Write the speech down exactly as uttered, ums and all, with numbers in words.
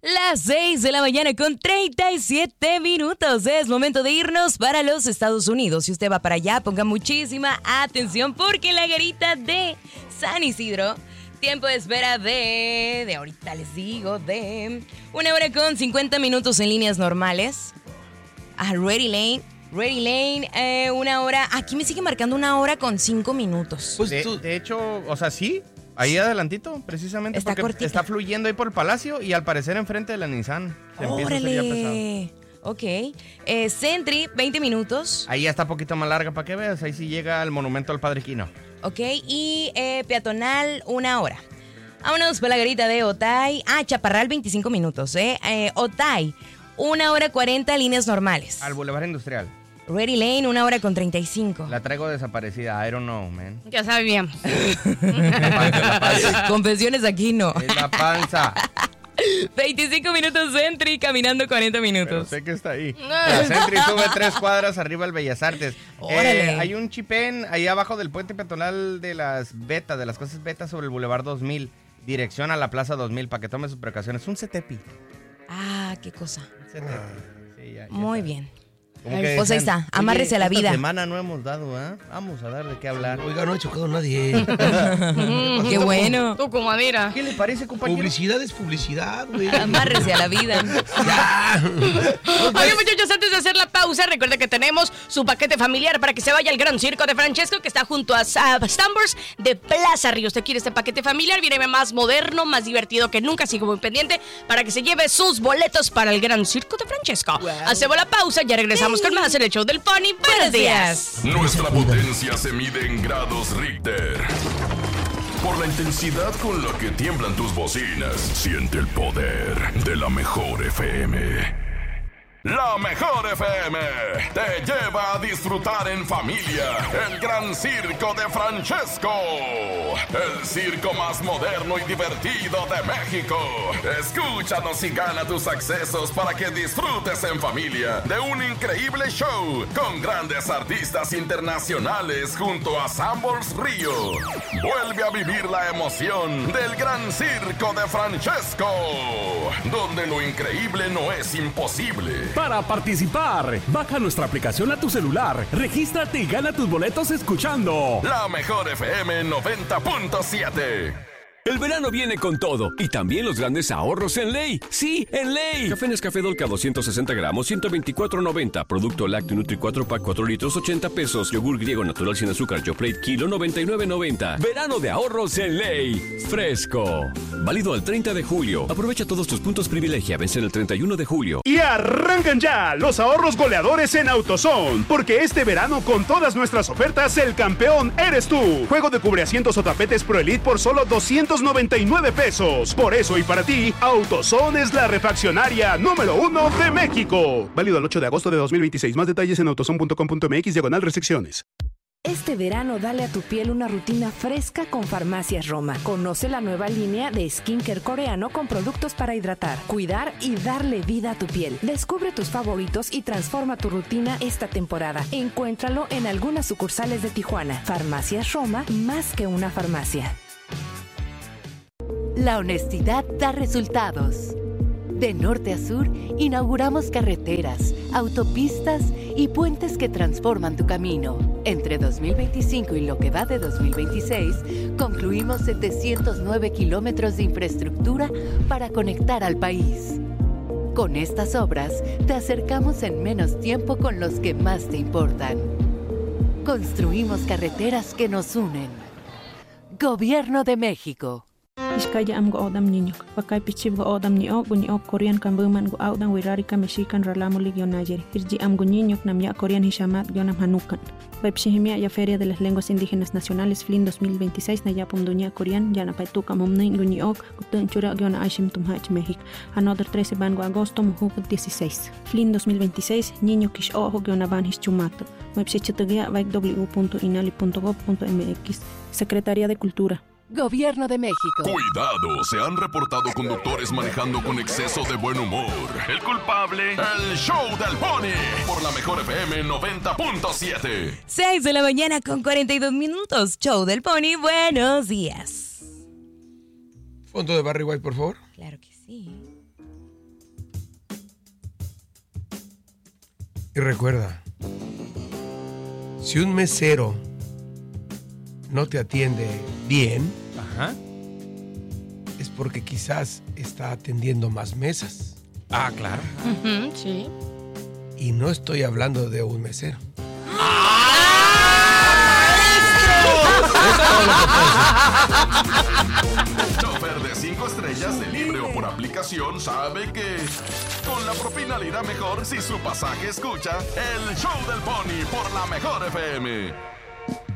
Las seis de la mañana con treinta y siete minutos. Es momento de irnos para los Estados Unidos. Si usted va para allá, ponga muchísima atención porque la garita de San Isidro, tiempo de espera de... De ahorita les digo, de... Una hora con cincuenta minutos en líneas normales. A Ready Lane. Ready Lane, eh, una hora... Aquí me sigue marcando una hora con cinco minutos. Pues de, de hecho, o sea, sí... Ahí adelantito, precisamente, está porque cortita. Está fluyendo ahí por el Palacio y al parecer enfrente de la Nissan. Se empieza a hacer ya pesado. Ok. Eh, Sentry, veinte minutos. Ahí ya está un poquito más larga para que veas. Ahí sí llega el monumento al Padre Quino. Ok. Y eh, peatonal, una hora. Vámonos para la garita de Otay. Ah, Chaparral, veinticinco minutos, ¿eh? eh Otay, una hora cuarenta, líneas normales. Al Boulevard Industrial. Ready Lane, una hora con treinta y cinco. La traigo desaparecida, I don't know, man. Ya sabíamos. la panza, la panza. Confesiones aquí no. Es la panza. veinticinco minutos Sentry, caminando cuarenta minutos. Pero sé que está ahí. La Sentry sube tres cuadras arriba del Bellas Artes. Órale. Eh, hay un chipén ahí abajo del puente peatonal de las Betas, de las cosas Betas sobre el Boulevard dos mil. Dirección a la Plaza dos mil, para que tome sus precauciones. Un Cetepi. Ah, qué cosa. Un Cetepi. Sí, ya, ya Muy está. bien. Que pues ahí está, amárrese a la vida. Esta semana no hemos dado, ¿eh? Vamos a dar de qué hablar. Oiga, no he chocado a nadie. Qué bueno. Tú como Adira. ¿Qué le parece, compañero? Publicidad es publicidad, güey. Amárrese a la vida. Ya. Oye, muchachos, antes de hacer la pausa, recuerda que tenemos su paquete familiar para que se vaya al Gran Circo de Francesco, que está junto a Stambers de Plaza Río. ¿Usted quiere este paquete familiar? Viene más moderno, más divertido que nunca, así como muy pendiente, para que se lleve sus boletos para el Gran Circo de Francesco. Wow. Hacemos la pausa, ya regresamos con más en el show del Pony. Buenos días. Nuestra potencia se mide en grados Richter. Por la intensidad con la que tiemblan tus bocinas, siente el poder de la mejor F M. La mejor F M te lleva a disfrutar en familia el Gran Circo de Francesco, el circo más moderno y divertido de México. Escúchanos y gana tus accesos para que disfrutes en familia de un increíble show con grandes artistas internacionales junto a Stambers Río. Vuelve a vivir la emoción del Gran Circo de Francesco, donde lo increíble no es imposible. Para participar, baja nuestra aplicación a tu celular, regístrate y gana tus boletos escuchando La mejor F M noventa punto siete. El verano viene con todo y también los grandes ahorros en Ley. Sí, en Ley. Café Nescafé Dolca doscientos sesenta gramos, ciento veinticuatro noventa. Producto lácteo Nutri cuatro pack cuatro litros, ochenta pesos. Yogur griego natural sin azúcar Yoplait kilo, noventa y nueve noventa. Verano de ahorros en Ley. Fresco. Válido al treinta de julio. Aprovecha todos tus puntos privilegia. Vence el treinta y uno de julio. Y arrancan ya los ahorros goleadores en AutoZone. Porque este verano con todas nuestras ofertas el campeón eres tú. Juego de cubreasientos o tapetes Pro Elite por solo doscientos noventa y nueve pesos. Por eso y para ti, AutoZone es la refaccionaria número uno de México. Válido el ocho de agosto de dos mil veintiséis. Más detalles en autozone punto com punto mx diagonal restricciones. Este verano dale a tu piel una rutina fresca con Farmacias Roma. Conoce la nueva línea de skincare coreano con productos para hidratar, cuidar y darle vida a tu piel. Descubre tus favoritos y transforma tu rutina esta temporada. Encuéntralo en algunas sucursales de Tijuana. Farmacias Roma, más que una farmacia. La honestidad da resultados. De norte a sur, inauguramos carreteras, autopistas y puentes que transforman tu camino. Entre dos mil veinticinco y lo que va de dos mil veintiséis, concluimos setecientos nueve kilómetros de infraestructura para conectar al país. Con estas obras, te acercamos en menos tiempo con los que más te importan. Construimos carreteras que nos unen. Gobierno de México. Iskaya am go odam niño, bakay pichib go odam ni ok ni ok Korean kan buman go odam wirarika mexican ralamo ligio Nayeri. Irji am go niño nam ya Korean hishamat gionam hanukan. Baipshihimia ya Feria de las Lenguas Indígenas Nacionales F L I N dos mil veintiséis na ya pomduña Korean ya na paituka momnay go ni ok gutun chura giona ashim tumhach México. Another trece ban go agosto muhuk dieciséis. F L I N dos mil veintiséis niño kish ojo giona ban hischumato. Baipshichetagya baik w punto inali punto gov punto mx. Secretaría de Cultura. Gobierno de México. Cuidado, se han reportado conductores manejando con exceso de buen humor. El culpable, el show del Pony, por la mejor F M noventa punto siete. seis de la mañana con cuarenta y dos minutos. Show del Pony, buenos días. Fondo de Barry White, por favor. Claro que sí. Y recuerda, si un mesero no te atiende bien, Ajá. es porque quizás está atendiendo más mesas. Ah, claro. Uh-huh, sí. Y no estoy hablando de un mesero. Chofer de cinco estrellas de libre o por aplicación sabe que con la propina le irá mejor si su pasaje escucha el show del Pony por la mejor F M.